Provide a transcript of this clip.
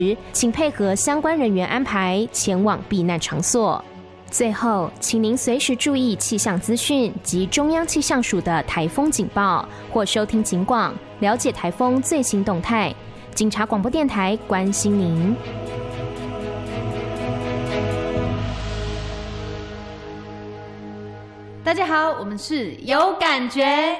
请配合相关人员安排前往避难场所。最后，请您随时注意气象资讯及中央气象署的台风警报，或收听警广，了解台风最新动态。警察广播电台关心您。 大家好，我们是有感觉。